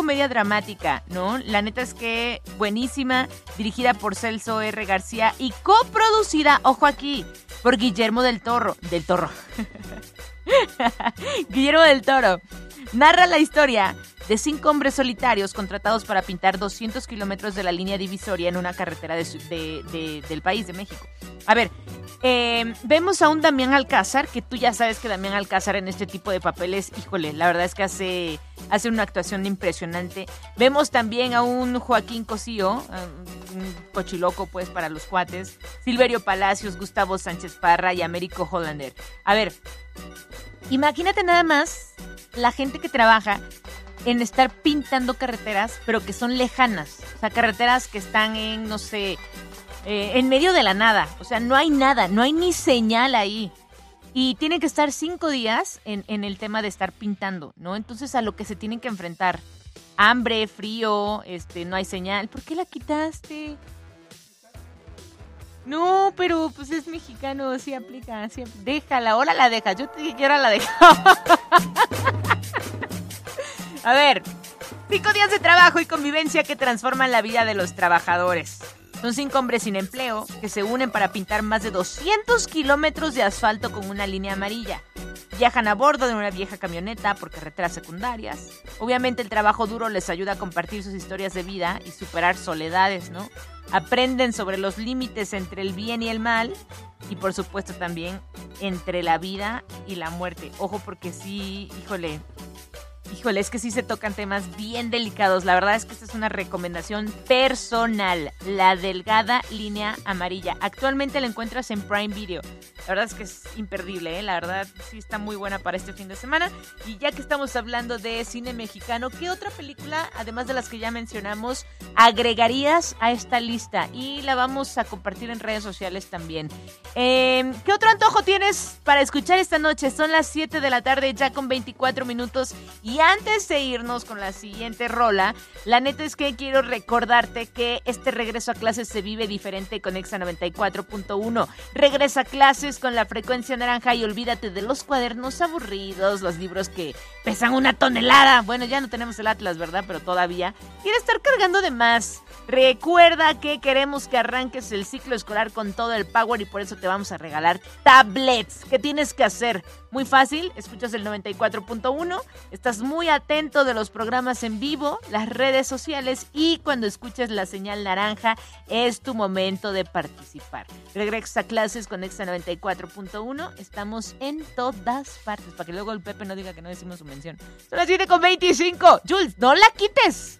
comedia dramática, ¿no? La neta es que buenísima, dirigida por Celso R. García y coproducida, ojo aquí, por Guillermo del Toro. Guillermo del Toro. Narra la historia de 5 hombres solitarios contratados para pintar 200 kilómetros de la línea divisoria en una carretera del país, de México. A ver, vemos a un Damián Alcázar, que tú ya sabes que Damián Alcázar en este tipo de papeles, híjole, la verdad es que hace una actuación impresionante. Vemos también a un Joaquín Cosío, un cochiloco pues para los cuates, Silverio Palacios, Gustavo Sánchez Parra y Américo Hollander. A ver, imagínate nada más la gente que trabaja en estar pintando carreteras, pero que son lejanas. O sea, carreteras que están en, no sé, en medio de la nada. O sea, no hay nada, no hay ni señal ahí. Y tienen que estar 5 días en el tema de estar pintando, ¿no? Entonces, a lo que se tienen que enfrentar. Hambre, frío, no hay señal. ¿Por qué la quitaste? No, pero pues es mexicano, sí aplica, sí aplica. Déjala, ahora la dejas. Yo te dije que ahora la dejaba. A ver, 5 días de trabajo y convivencia que transforman la vida de los trabajadores. Son 5 hombres sin empleo que se unen para pintar más de 200 kilómetros de asfalto con una línea amarilla. Viajan a bordo de una vieja camioneta por carreteras secundarias. Obviamente el trabajo duro les ayuda a compartir sus historias de vida y superar soledades, ¿no? Aprenden sobre los límites entre el bien y el mal y por supuesto también entre la vida y la muerte. Ojo porque sí, híjole, es que sí se tocan temas bien delicados. La verdad es que esta es una recomendación personal. La delgada línea amarilla. Actualmente la encuentras en Prime Video. La verdad es que es imperdible, ¿eh? La verdad sí está muy buena para este fin de semana. Y ya que estamos hablando de cine mexicano, ¿qué otra película, además de las que ya mencionamos, agregarías a esta lista? Y la vamos a compartir en redes sociales también. ¿Qué otro antojo tienes para escuchar esta noche? Son las 7 de la tarde, ya con 24 minutos. Y antes de irnos con la siguiente rola, la neta es que quiero recordarte que este regreso a clases se vive diferente con Exa 94.1. Regresa a clases con la frecuencia naranja y olvídate de los cuadernos aburridos, los libros que pesan 1 tonelada. Bueno, ya no tenemos el Atlas, ¿verdad? Pero todavía quiere estar cargando de más. Recuerda que queremos que arranques el ciclo escolar con todo el power y por eso te vamos a regalar tablets. ¿Qué tienes que hacer? Muy fácil, escuchas el 94.1, estás muy atento de los programas en vivo, las redes sociales y cuando escuches la señal naranja es tu momento de participar. Regresa a clases con Exa 94.1, estamos en todas partes, para que luego el Pepe no diga que no decimos su mención. Son las 7:25, Jules, no la quites.